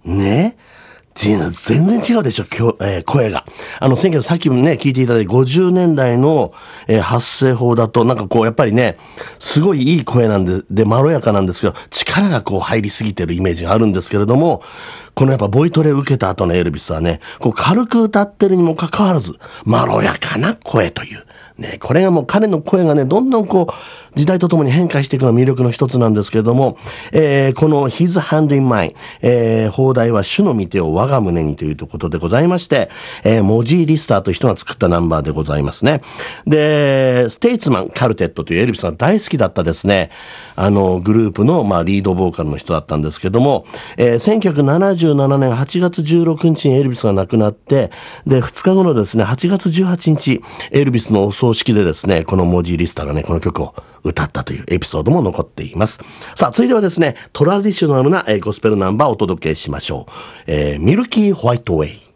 ね。全然違うでしょ、声が。さっきもね、聞いていただいた50年代の、発声法だと、なんかこう、やっぱりね、すごいいい声なんで、まろやかなんですけど、力がこう入りすぎてるイメージがあるんですけれども、このやっぱボイトレ受けた後のエルビスはね、こう軽く歌ってるにもかかわらず、まろやかな声という。ね、これがもう彼の声がね、どんどんこう、時代とともに変化していくのが魅力の一つなんですけれども、この His Hand in Mine、放題は主の御手を我が胸にということでございまして、モジー・リスターという人が作ったナンバーでございますね。で、ステイツマン・カルテットというエルビスが大好きだったですね、グループの、リードボーカルの人だったんですけども、1977年8月16日にエルビスが亡くなって、で、2日後のですね、8月18日、エルビスのお葬式でですね、このモジー・リスターがね、この曲を歌ったというエピソードも残っています。さあ、続いてはですね、トラディショナルなゴスペルナンバーをお届けしましょう。ミルキー・ホワイトウェイ。